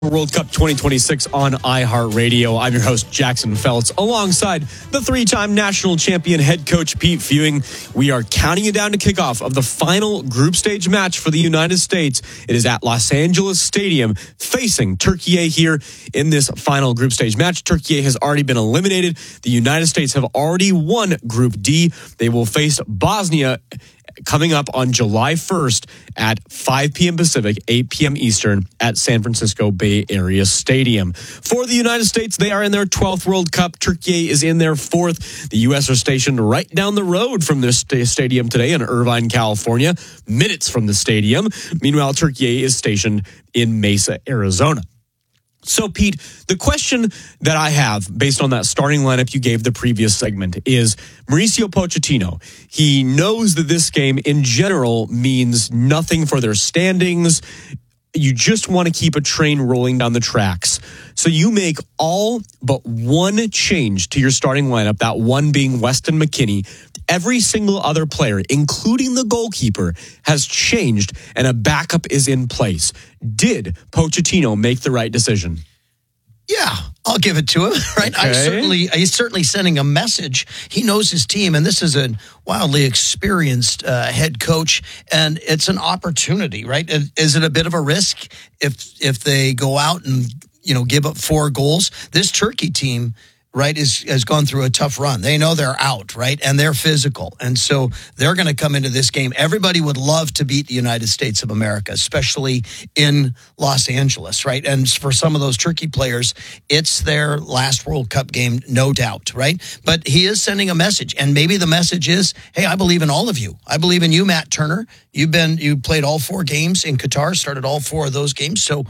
World Cup 2026 on iHeartRadio. I'm your host, Jackson Feltz, alongside the three-time national champion head coach Pete Fewing. We are counting you down to kickoff of the final group stage match for the United States. It is at Los Angeles Stadium facing Turkey here in this final group stage match. Turkey has already been eliminated. The United States have already won Group D. They will face Bosnia coming up on July 1st at 5 p.m. Pacific, 8 p.m. Eastern at San Francisco Bay Area Stadium. For the United States, they are in their 12th World Cup. Turkey is in their 4th. The U.S. are stationed right down the road from this stadium today in Irvine, California, minutes from the stadium. Meanwhile, Turkey is stationed in Mesa, Arizona. So, Pete, the question that I have based on that starting lineup you gave the previous segment is Mauricio Pochettino. He knows that this game in general means nothing for their standings. You just want to keep a train rolling down the tracks. So you make all but one change to your starting lineup, that one being Weston McKennie. Every single other player, including the goalkeeper, has changed and a backup is in place. Did Pochettino make the right decision? Yeah, I'll give it to him, right? Okay. He's certainly sending a message. He knows his team, and this is a wildly experienced head coach, and it's an opportunity, right? Is it a bit of a risk if they go out and give up 4 goals? This Turkey team, right, has gone through a tough run. They know they're out, right, and they're physical, and so they're going to come into this game. Everybody would love to beat the United States of America, especially in Los Angeles, right? And for some of those Turkey players, it's their last World Cup game, no doubt, right? But he is sending a message, and maybe the message is, hey, I believe in all of you. I believe in you, Matt Turner. You played all 4 games in Qatar, started all 4 of those games, so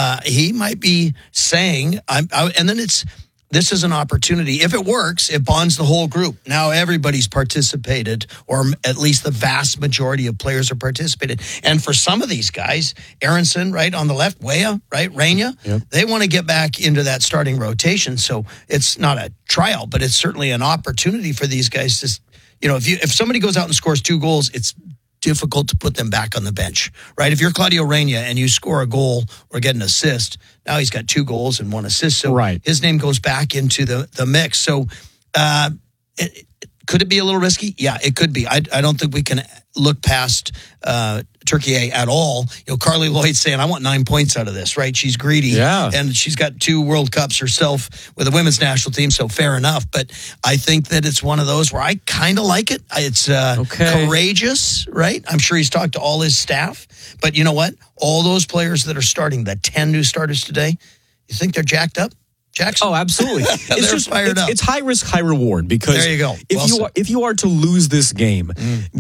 he might be saying, and then this is an opportunity. If it works, it bonds the whole group. Now everybody's participated, or at least the vast majority of players are participated. And for some of these guys, Aronson, right, on the left, Weah, right, Reina, They want to get back into that starting rotation. So it's not a tryout, but it's certainly an opportunity for these guys to, if somebody goes out and scores 2 goals, it's difficult to put them back on the bench, right? If you're Claudio Reina and you score a goal or get an assist, now he's got 2 goals and 1 assist. So his name goes back into the mix. So could it be a little risky? Yeah, it could be. I don't think we can look past Turkey at all. Carly Lloyd's saying, I want 9 points out of this, right? She's greedy. Yeah. And she's got 2 World Cups herself with the women's national team, so fair enough. But I think that it's one of those where I kind of like it. It's courageous, right? I'm sure he's talked to all his staff. But you know what? All those players that are starting, the 10 new starters today, you think they're jacked up? Jackson? Oh, absolutely. It's just fired up. It's high risk, high reward because there you go. If you are to lose this game,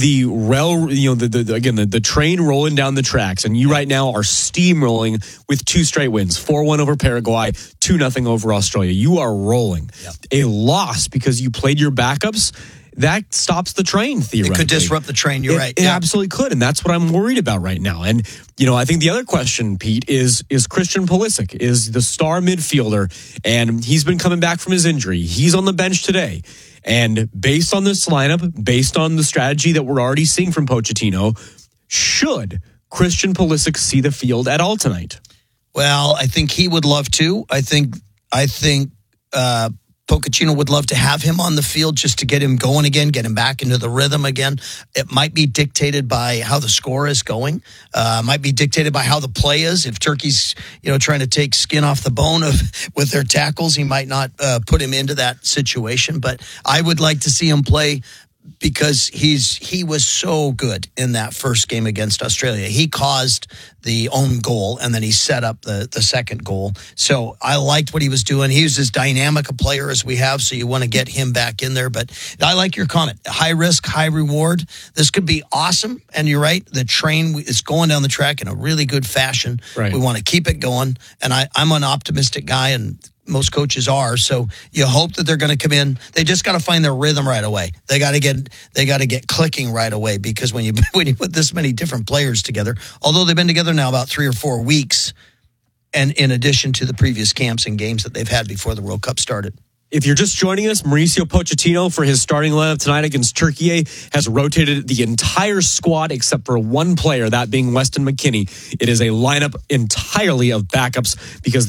the train rolling down the tracks, and you right now are steamrolling with 2 straight wins, 4-1 over Paraguay, 2-0 over Australia. You are rolling. Yep. A loss because you played your backups, that stops the train, theoretically. It could disrupt the train, you're right. It absolutely could, and that's what I'm worried about right now. And, I think the other question, Pete, is Christian Pulisic, is the star midfielder, and he's been coming back from his injury. He's on the bench today. And based on this lineup, based on the strategy that we're already seeing from Pochettino, should Christian Pulisic see the field at all tonight? Well, I think he would love to. I think Pochettino would love to have him on the field just to get him going again, get him back into the rhythm again. It might be dictated by how the score is going. Might be dictated by how the play is. If Turkey's, trying to take skin off the bone with their tackles, he might not put him into that situation. But I would like to see him play because he was so good in that first game against Australia. He caused the own goal, and then he set up the second goal. So I liked what he was doing. He was as dynamic a player as we have, so you want to get him back in there. But I like your comment. High risk, high reward. This could be awesome, and you're right. The train is going down the track in a really good fashion. Right. We want to keep it going, and I'm an optimistic guy, and most coaches are. So you hope that they're going to come in. They just got to find their rhythm right away. They got to get clicking right away, because when you put this many different players together, although they've been together now about 3 or 4 weeks, and in addition to the previous camps and games that they've had before the World Cup started. If you're just joining us, Mauricio Pochettino for his starting lineup tonight against Turkey has rotated the entire squad except for one player, that being Weston McKennie. It is a lineup entirely of backups because